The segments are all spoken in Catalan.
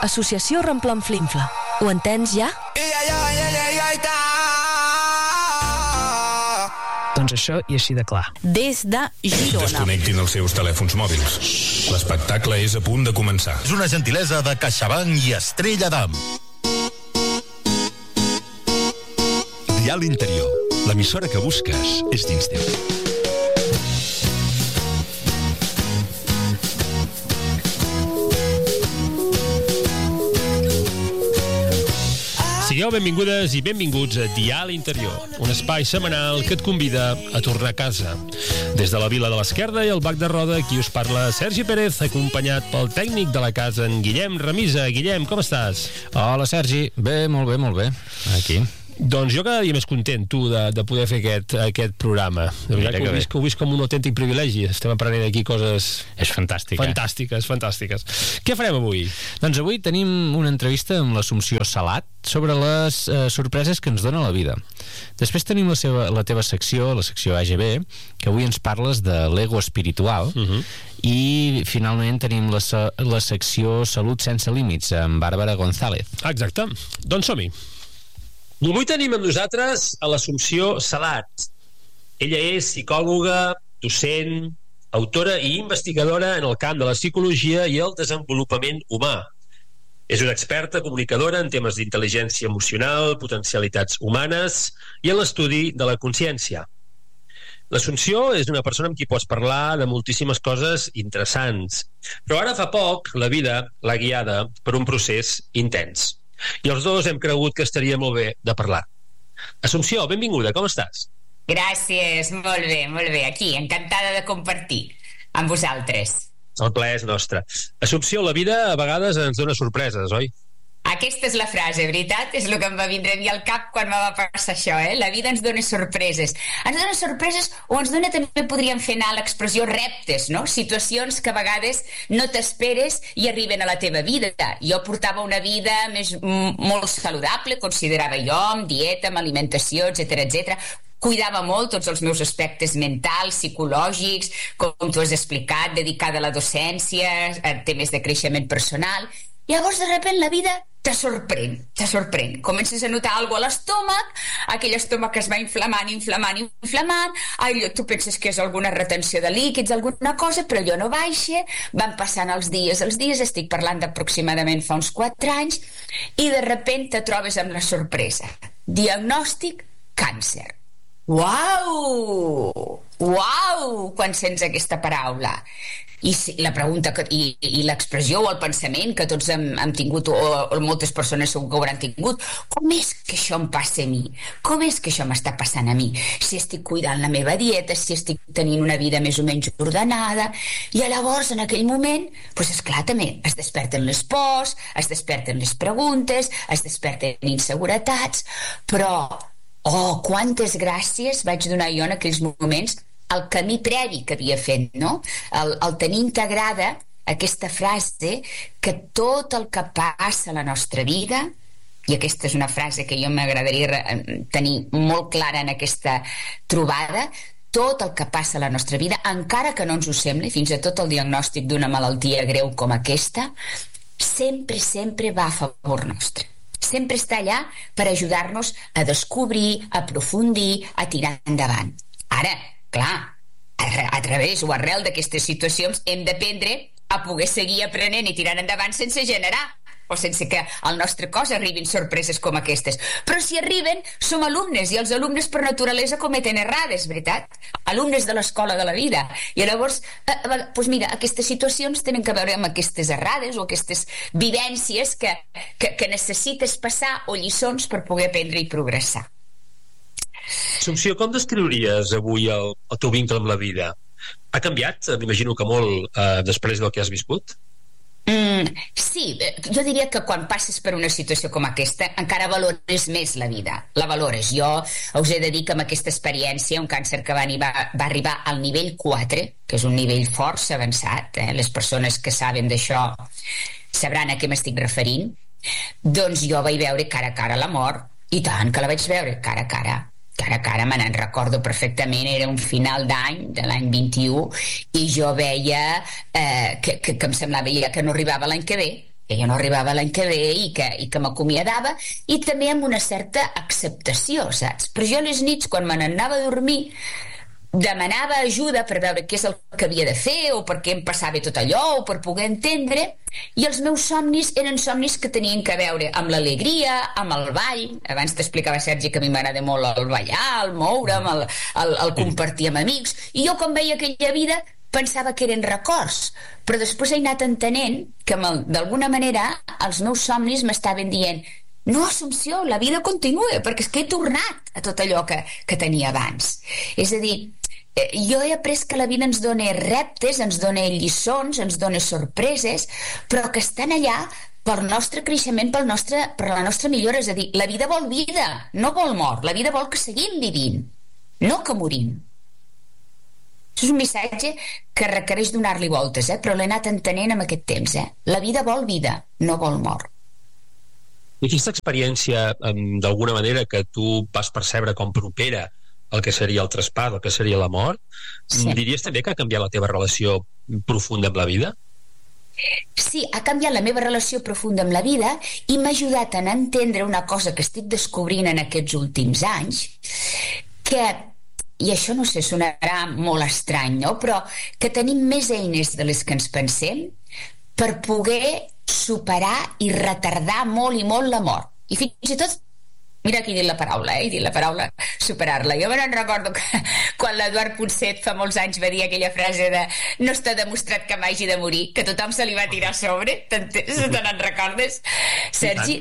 Associació Remplanflinfla. Ho entens ja? Doncs això i així de clar. Des de Girona. Desconnectin els seus telèfons mòbils. L'espectacle és a punt de començar. És una gentilesa de CaixaBank i Estrella d'Am. Dial Interior. L'emissora que busques és dins teu. Sigueu benvingudes i benvinguts a Dial Interior, un espai setmanal que et convida a tornar a casa. Des de la Vila de l'Esquerda i el Bac de Roda, aquí us parla Sergi Pérez, acompanyat pel tècnic de la casa, en Guillem Remisa. Guillem, com estàs? Hola, Sergi. Bé, molt bé, molt bé. Aquí. Doncs jo cada dia més content, tu, de poder fer aquest programa. De veritat que ho visc com un autèntic privilegi. Estem aprenent aquí coses... És fantàstic, fantàstiques. Què farem avui? Doncs avui tenim una entrevista amb l'Assumpció Salat sobre les sorpreses que ens dona la vida. Després tenim la teva secció, la secció AGB, que avui ens parles de l'ego espiritual, i finalment tenim la secció Salut sense límits, amb Bàrbara González. Exacte. Doncs som-hi. I avui tenim amb nosaltres a l'Assumpció Salat. Ella és psicòloga, docent, autora i investigadora en el camp de la psicologia i el desenvolupament humà. És una experta comunicadora en temes d'intel·ligència emocional, potencialitats humanes i en l'estudi de la consciència. L'Assumpció és una persona amb qui pots parlar de moltíssimes coses interessants, però ara fa poc la vida l'ha guiada per un procés intens. I els dos hem cregut que estaria molt bé de parlar. Assumpció, benvinguda, com estàs? Gràcies, molt bé, aquí, encantada de compartir amb vosaltres. El plaer és nostre. Assumpció, la vida a vegades ens dona sorpreses, oi? Aquesta és la frase, veritat? És el que em va vindre a mi al cap quan me va passar això, La vida ens dona sorpreses. Ens dona sorpreses o ens dona, també podríem fer anar l'expressió, reptes, no? Situacions que a vegades no t'esperes i arriben a la teva vida. Jo portava una vida molt saludable, considerava jo, amb dieta, amb alimentació, etc. Cuidava molt tots els meus aspectes mentals, psicològics, com tu has explicat, dedicada a la docència, a temes de creixement personal. Llavors, de sobte, la vida te sorprèn. Comences a notar alguna cosa a l'estómac, aquell estómac que es va inflamant, allò tu penses que és alguna retenció de líquids, alguna cosa, però allò no baixa, van passant els dies, estic parlant d'aproximadament fa uns 4 anys, i de sobte te trobes amb la sorpresa. Diagnòstic, càncer. Uau! Quan sents aquesta paraula. I la pregunta i l'expressió o el pensament que tots hem tingut, o moltes persones segur que ho hauran tingut, com és que això em passa a mi? Com és que això m'està passant a mi? Si estic cuidant la meva dieta, si estic tenint una vida més o menys ordenada. I llavors, en aquell moment, doncs esclar, també es desperten les pors, es desperten les preguntes, es desperten inseguretats, però quantes gràcies vaig donar jo en aquells moments el camí previ que havia fet, no? El tenir integrada aquesta frase que tot el que passa a la nostra vida, i aquesta és una frase que jo m'agradaria tenir molt clara en aquesta trobada, tot el que passa a la nostra vida, encara que no ens ho sembli, fins a tot el diagnòstic d'una malaltia greu com aquesta, sempre va a favor nostre. Sempre està allà per ajudar-nos a descobrir, a aprofundir, a tirar endavant. Ara, clar, a través o arrel d'aquestes situacions hem d'aprendre a poder seguir aprenent i tirant endavant sense generar o sense que al nostre cos arribin sorpreses com aquestes. Però si arriben, som alumnes, i els alumnes per naturalesa cometen errades, veritat? Alumnes de l'escola de la vida. I llavors, doncs mira, aquestes situacions tenen que veure amb aquestes errades o aquestes vivències que necessites passar o lliçons per poder aprendre i progressar. Assumpció, com descriuries avui el teu vincle amb la vida? Ha canviat, m'imagino que molt, després del que has viscut? Sí, jo diria que quan passes per una situació com aquesta encara valores més la vida, la valores. Jo us he de dir que amb aquesta experiència, un càncer que va arribar al nivell 4, que és un nivell força avançat, les persones que saben d'això sabran a què m'estic referint, doncs jo vaig veure cara a cara la mort, i tant que la vaig veure cara a cara. Cara a cara, me n'en recordo perfectament, era un final d'any, de l'any 21, i jo veia que em semblava ja que no arribava l'any que ve, que jo no arribava l'any que ve i que m'acomiadava, i també amb una certa acceptació, saps? Però jo a les nits, quan me n'anava a dormir, demanava ajuda per veure què és el que havia de fer o per què em passava tot allò o per poder entendre, i els meus somnis eren somnis que tenien que veure amb l'alegria, amb el ball. Abans t'explicava, Sergi, que a mi m'agrada molt el ballar, el moure'm, el compartir amb amics, i jo quan veia aquella vida pensava que eren records, però després he anat entenent que d'alguna manera els meus somnis m'estaven dient: no, Assumpció, la vida continua, perquè és que he tornat a tot allò que tenia abans. És a dir, jo he après que la vida ens dona reptes, ens dona lliçons, ens dona sorpreses, però que estan allà pel nostre creixement, per la nostra millora. És a dir, la vida vol vida, no vol mort. La vida vol que seguim vivint, no que morim. Això és un missatge que requereix donar-li voltes, però l'he anat entenent amb aquest temps. La vida vol vida, no vol mort. I aquesta experiència, d'alguna manera, que tu vas percebre com propera el que seria el traspàs, el que seria la mort, sí. Diries també que ha canviat la teva relació profunda amb la vida? Sí, ha canviat la meva relació profunda amb la vida i m'ha ajudat a entendre una cosa que estic descobrint en aquests últims anys, que, i això no sé, sonarà molt estrany, no? Però que tenim més eines de les que ens pensem per poder superar i retardar molt i molt la mort. I fins i tot, mira aquí he dit la paraula, he dit la paraula superar-la. Jo me'n recordo que quan l'Eduard Ponset fa molts anys va dir aquella frase de no està demostrat que m'hagi de morir, que tothom se li va tirar a sobre. Te n'en recordes, Sergi?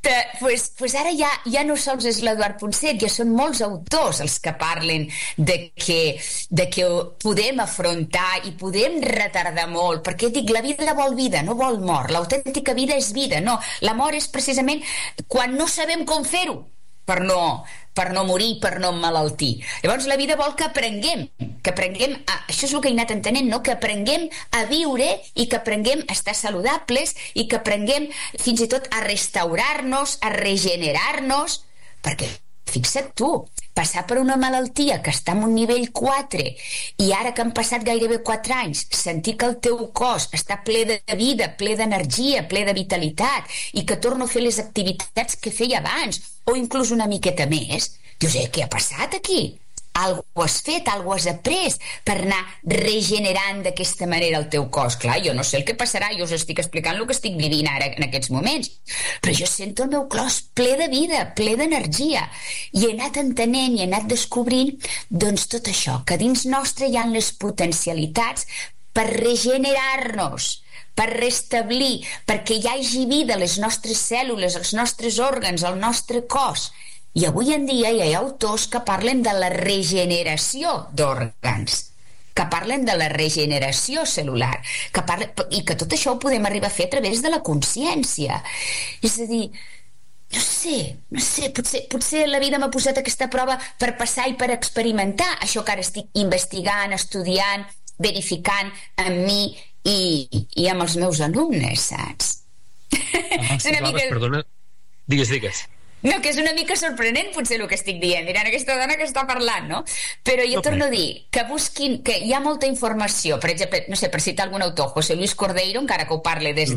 Pues ara ja no sols és l'Eduard Ponset, ja són molts autors els que parlen de que podem afrontar i podem retardar molt, perquè dic, la vida vol vida, no vol mort. L'autèntica vida és vida, no. La mort és precisament quan no sabem com fer-ho per no morir, per no emmalaltir. Llavors la vida vol que aprenguem, això és el que he anat entenent, no? Que aprenguem a viure i que aprenguem a estar saludables i que aprenguem fins i tot a restaurar-nos, a regenerar-nos, perquè fixa't tu, passar per una malaltia que està en un nivell 4 i ara que han passat gairebé 4 anys, sentir que el teu cos està ple de vida, ple d'energia, ple de vitalitat i que torno a fer les activitats que feia abans o inclús una miqueta més, dius, què ha passat aquí? Algo has fet, algo has après per anar regenerant d'aquesta manera el teu cos. Clar, jo no sé el que passarà, jo us estic explicant el que estic vivint ara en aquests moments, però jo sento el meu cos ple de vida, ple d'energia, i he anat entenent i he anat descobrint doncs tot això, que dins nostre hi ha les potencialitats per regenerar-nos, per restablir, perquè hi hagi vida a les nostres cèl·lules, als nostres òrgans, al nostre cos. I avui en dia hi ha autors que parlen de la regeneració d'òrgans, que parlen de la regeneració cel·lular, i que tot això ho podem arribar a fer a través de la consciència. És a dir, no sé, potser la vida m'ha posat aquesta prova per passar i per experimentar això que ara estic investigant, estudiant, verificant amb mi i amb els meus alumnes, saps? És una mica... Perdona, digues. No, que és una mica sorprenent potser el que estic dient, mirant aquesta dona que està parlant, no? Però jo torno a dir que busquin, que hi ha molta informació, per exemple, no sé, per citar algun autor, José Luis Cordeiro, encara que ho parle des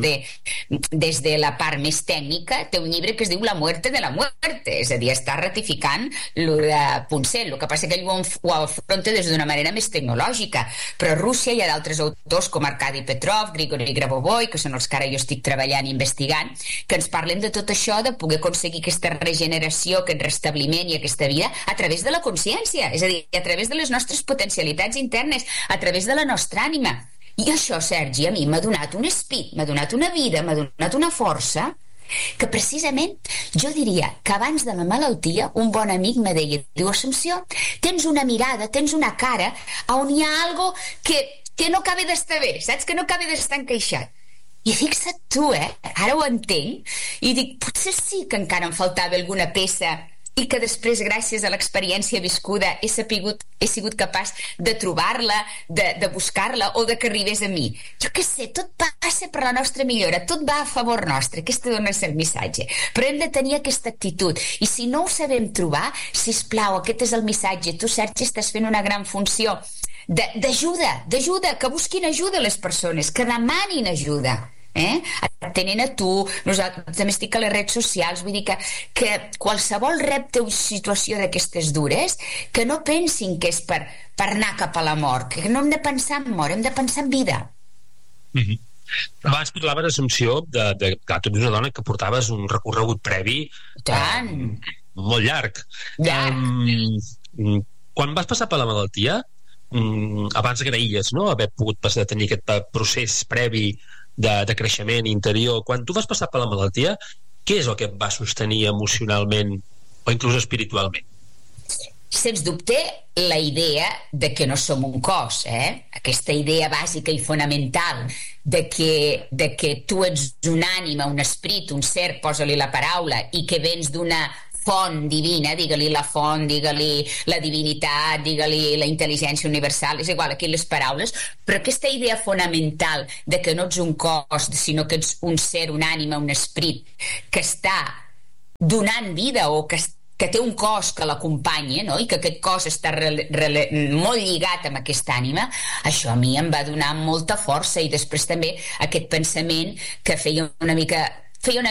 de la part més tècnica, té un llibre que es diu La muerte de la muerte, és a dir, està ratificant lo de Ponset, el que passa que ell ho afronta des d'una manera més tecnològica, però a Rússia hi ha d'altres autors com Arkady Petrov, Grigori Grabovoi, que són els que ara jo estic treballant i investigant, que ens parlen de tot això, de poder aconseguir aquesta regeneració, aquest restabliment i aquesta vida a través de la consciència, és a dir, a través de les nostres potencialitats internes, a través de la nostra ànima. I això, Sergi, a mi m'ha donat un speed, m'ha donat una vida, m'ha donat una força, que precisament jo diria que abans de la malaltia un bon amic me deia, diu, Assumpció, tens una mirada, tens una cara on hi ha algo que no acaba d'estar bé, saps? Que no acaba d'estar encaixat. I fixa't tu, ara ho entenc, i dic, potser sí que encara em faltava alguna peça i que després, gràcies a l'experiència viscuda, he sigut capaç de trobar-la, de buscar-la o de que arribés a mi. Jo què sé, tot passa per la nostra millora, tot va a favor nostre, aquesta dona és el missatge. Però hem de tenir aquesta actitud, i si no ho sabem trobar, sisplau, aquest és el missatge. Tu, Sergi, estàs fent una gran funció d'ajuda, que busquin ajuda a les persones, que demanin ajuda, a t'atenen a tu, nosaltres també estic a les redes socials, vull dir que qualsevol repte o situació d'aquestes dures, que no pensin que és per anar cap a la mort, que no hem de pensar en mort, hem de pensar en vida. Abans parlaves d'Assumpció, clar, tu ets una dona que portaves un recorregut previ molt llarg. Quan vas passar per la malaltia, abans agraïes, no?, haver pogut passar a tenir aquest procés previ de creixement interior. Quan tu vas passar per la malaltia, què és el que et va sostenir emocionalment o inclús espiritualment? Sens dubte, la idea de que no som un cos, aquesta idea bàsica i fonamental de que tu ets una ànima, un esperit, un ser, posa-li la paraula, i que vens d'una font divina, digue-li la font, digue-li la divinitat, digue-li la intel·ligència universal, és igual, aquí les paraules, però aquesta idea fonamental de que no ets un cos, sinó que ets un ser, una ànima, un esperit, que està donant vida o que té un cos que l'acompanya, no? I que aquest cos està molt lligat amb aquesta ànima, això a mi em va donar molta força, i després també aquest pensament que feia una